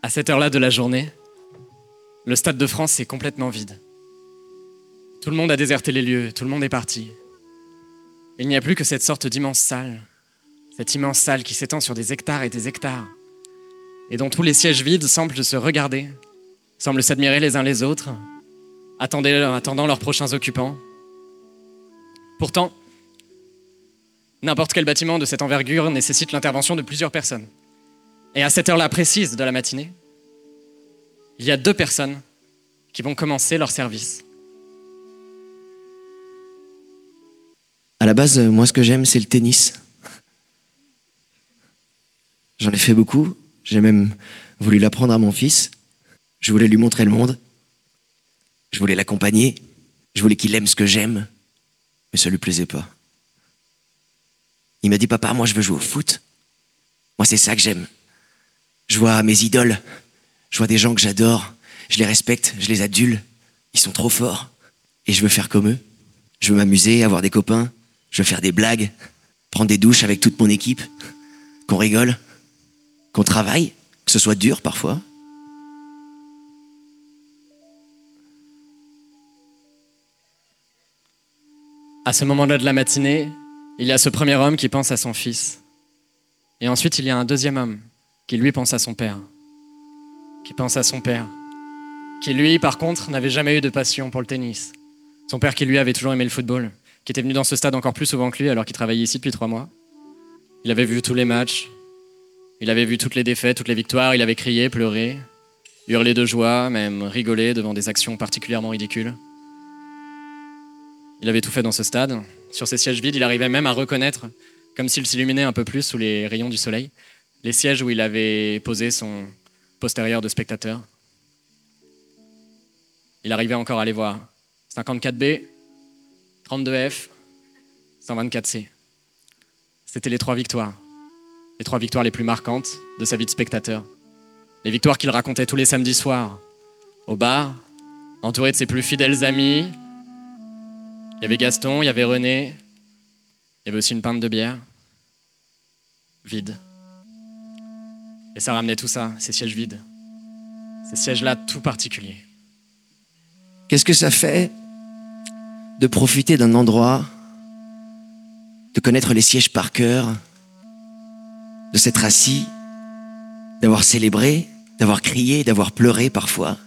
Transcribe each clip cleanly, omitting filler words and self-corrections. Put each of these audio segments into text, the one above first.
À cette heure-là de la journée, le Stade de France est complètement vide. Tout le monde a déserté les lieux, tout le monde est parti. Il n'y a plus que cette sorte d'immense salle, cette immense salle qui s'étend sur des hectares et des hectares, et dont tous les sièges vides semblent se regarder, semblent s'admirer les uns les autres, attendant leurs prochains occupants. Pourtant, n'importe quel bâtiment de cette envergure nécessite l'intervention de plusieurs personnes. Et à cette heure-là précise de la matinée, il y a 2 personnes qui vont commencer leur service. À la base, moi, ce que j'aime, c'est le tennis. J'en ai fait beaucoup. J'ai même voulu l'apprendre à mon fils. Je voulais lui montrer le monde. Je voulais l'accompagner. Je voulais qu'il aime ce que j'aime. Mais ça lui plaisait pas. Il m'a dit, papa, moi, je veux jouer au foot. Moi, c'est ça que j'aime. Je vois mes idoles. Je vois des gens que j'adore. Je les respecte, je les adule. Ils sont trop forts. Et je veux faire comme eux. Je veux m'amuser, avoir des copains. Je veux faire des blagues. Prendre des douches avec toute mon équipe. Qu'on rigole. Qu'on travaille. Que ce soit dur parfois. À ce moment-là de la matinée, il y a ce premier homme qui pense à son fils. Et ensuite, il y a un deuxième homme qui, lui, pense à son père. Qui pense à son père. Qui, lui, par contre, n'avait jamais eu de passion pour le tennis. Son père qui, lui, avait toujours aimé le football. Qui était venu dans ce stade encore plus souvent que lui, alors qu'il travaillait ici depuis 3 mois. Il avait vu tous les matchs. Il avait vu toutes les défaites, toutes les victoires. Il avait crié, pleuré, hurlé de joie, même rigolé devant des actions particulièrement ridicules. Il avait tout fait dans ce stade. Sur ces sièges vides, il arrivait même à reconnaître, comme s'il s'illuminait un peu plus sous les rayons du soleil, les sièges où il avait posé son postérieur de spectateur. Il arrivait encore à les voir. 54B, 32F, 124C. C'était les 3 victoires. Les 3 victoires les plus marquantes de sa vie de spectateur. Les victoires qu'il racontait tous les samedis soirs, au bar, entouré de ses plus fidèles amis. Il y avait Gaston, il y avait René, il y avait aussi une pinte de bière. Vide. Et ça ramenait tout ça, ces sièges vides. Ces sièges-là tout particuliers. Qu'est-ce que ça fait de profiter d'un endroit, de connaître les sièges par cœur, de s'être assis, d'avoir célébré, d'avoir crié, d'avoir pleuré parfois,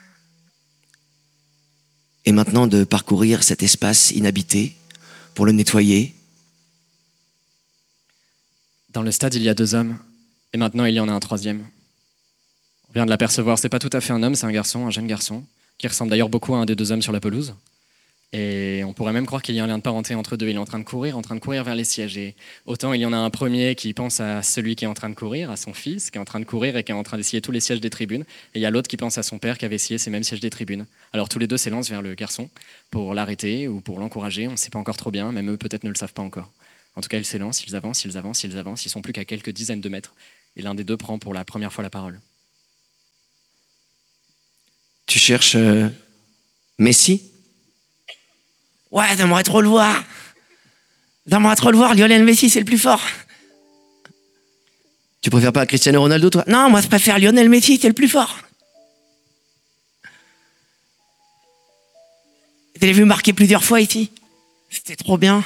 et maintenant de parcourir cet espace inhabité pour le nettoyer. Dans le stade, il y a 2 hommes, et maintenant il y en a un 3e. On vient de l'apercevoir, c'est pas tout à fait un homme, c'est un garçon, un jeune garçon, qui ressemble d'ailleurs beaucoup à un des 2 hommes sur la pelouse. Et on pourrait même croire qu'il y a un lien de parenté entre 2. Il est en train de courir vers les sièges. Et autant il y en a un premier qui pense à celui qui est en train de courir, à son fils, qui est en train de courir et qui est en train d'essayer tous les sièges des tribunes. Et il y a l'autre qui pense à son père qui avait essayé ces mêmes sièges des tribunes. Alors tous les 2 s'élancent vers le garçon pour l'arrêter ou pour l'encourager. On ne sait pas encore trop bien, même eux peut-être ne le savent pas encore. En tout cas, ils s'élancent, ils avancent. Ils sont plus qu'à quelques dizaines de mètres. Et l'un des 2 prend pour la première fois la parole. Tu cherches Messi ? Ouais, j'aimerais trop le voir. Lionel Messi, c'est le plus fort. Tu préfères pas Cristiano Ronaldo, toi ? Non, moi je préfère Lionel Messi, c'est le plus fort. Je l'ai vu marquer plusieurs fois ici. C'était trop bien.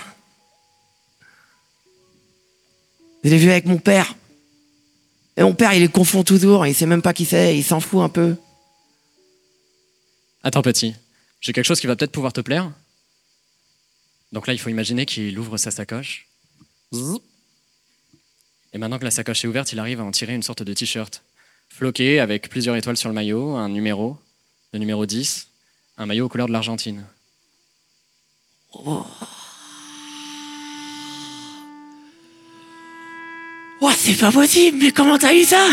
Je l'ai vu avec mon père. Et mon père, il le confond toujours. Il sait même pas qui c'est. Il s'en fout un peu. Attends petit, j'ai quelque chose qui va peut-être pouvoir te plaire. Donc là, il faut imaginer qu'il ouvre sa sacoche. Et maintenant que la sacoche est ouverte, il arrive à en tirer une sorte de t-shirt floqué avec plusieurs étoiles sur le maillot, un numéro, le numéro 10, un maillot aux couleurs de l'Argentine. Oh, c'est pas possible, mais comment t'as eu ça ?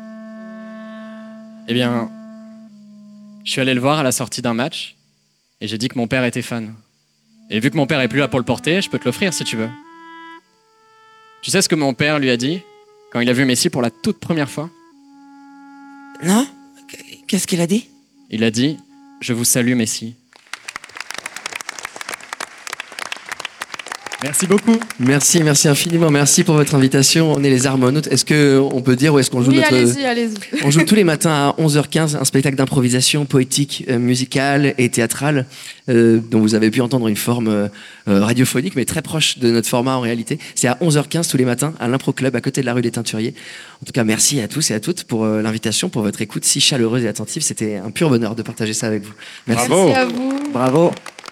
Eh bien, je suis allé le voir à la sortie d'un match et j'ai dit que mon père était fan. Et vu que mon père est plus là pour le porter, je peux te l'offrir si tu veux. Tu sais ce que mon père lui a dit quand il a vu Messi pour la toute première fois ? Non ? Qu'est-ce qu'il a dit ? Il a dit « Je vous salue Messi ». Merci beaucoup. Merci infiniment. Merci pour votre invitation. On est les Harmonautes. Est-ce qu'on peut dire où est-ce qu'on joue Oui, notre... allez-y. On joue tous les matins à 11h15 un spectacle d'improvisation poétique, musicale et théâtrale dont vous avez pu entendre une forme radiophonique mais très proche de notre format en réalité. C'est à 11h15 tous les matins à l'Impro Club à côté de la rue des Teinturiers. En tout cas, merci à tous et à toutes pour l'invitation, pour votre écoute si chaleureuse et attentive. C'était un pur bonheur de partager ça avec vous. Merci. Merci à vous. Bravo.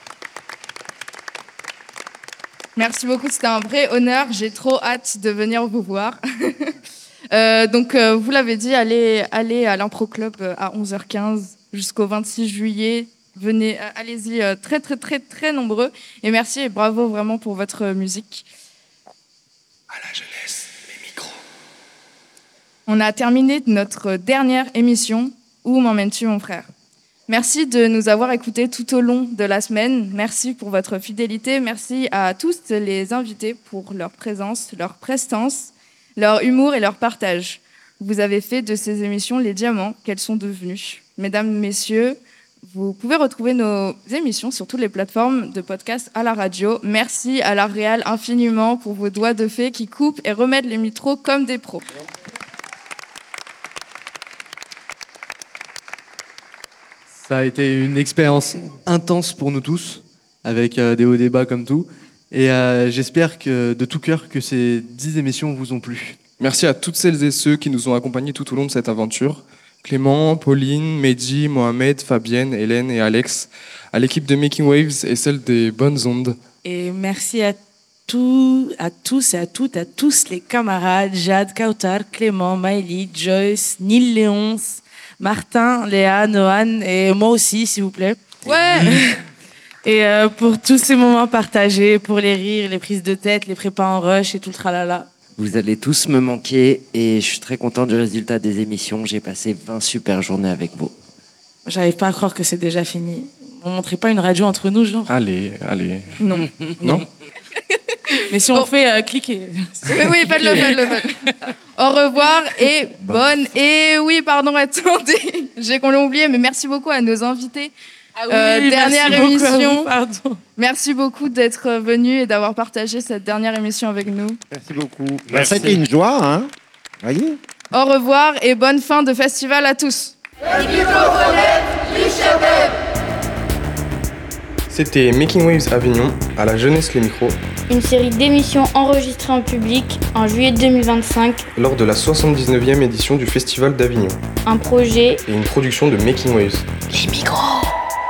Merci beaucoup, c'était un vrai honneur. J'ai trop hâte de venir vous voir. Vous l'avez dit, allez à l'Impro Club à 11h15 jusqu'au 26 juillet. Venez, allez-y, très, très, très, très nombreux. Et merci et bravo vraiment pour votre musique. À la jeunesse, les micros. On a terminé notre dernière émission. Où m'emmènes-tu, mon frère ? Merci de nous avoir écoutés tout au long de la semaine. Merci pour votre fidélité. Merci à tous les invités pour leur présence, leur prestance, leur humour et leur partage. Vous avez fait de ces émissions les diamants qu'elles sont devenues. Mesdames, messieurs, vous pouvez retrouver nos émissions sur toutes les plateformes de podcast à la radio. Merci à la Réal infiniment pour vos doigts de fée qui coupent et remettent les micros comme des pros. Ça a été une expérience intense pour nous tous, avec des hauts débats comme tout. Et j'espère que, de tout cœur que ces 10 émissions vous ont plu. Merci à toutes celles et ceux qui nous ont accompagnés tout au long de cette aventure. Clément, Pauline, Mehdi, Mohamed, Fabienne, Hélène et Alex, à l'équipe de Making Waves et celle des Bonnes Ondes. Et merci à tous et à toutes, à tous les camarades, Jade, Kautar, Clément, Maëlie, Joyce, Neil Léonce, Martin, Léa, Nohan et moi aussi, s'il vous plaît. Ouais. Et pour tous ces moments partagés, pour les rires, les prises de tête, les prépas en rush et tout le tralala. Vous allez tous me manquer et je suis très content du résultat des émissions. J'ai passé 20 super journées avec vous. J'arrive pas à croire que c'est déjà fini. On montrait pas une radio entre nous, genre. Allez. Non. Non. Mais si on fait cliquer. Oui, faites-le. Au revoir et bonne... Et oui, pardon, attendez. J'ai qu'on l'a oublié, mais merci beaucoup à nos invités. Dernière émission. Pardon. Merci beaucoup d'être venu et d'avoir partagé cette dernière émission avec nous. Merci beaucoup. C'était une joie, hein. Voyez. Au revoir et bonne fin de festival à tous. C'était Making Waves Avignon, à la jeunesse les micros, Une série d'émissions enregistrées en public en juillet 2025. lors de la 79e édition du Festival d'Avignon. Un projet Et une production de Making Waves. Les micros.